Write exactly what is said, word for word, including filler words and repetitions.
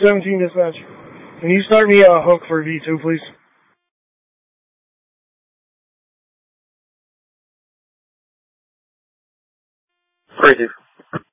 seventeen dispatch. Can you start me a hook for V two, please? Crazy.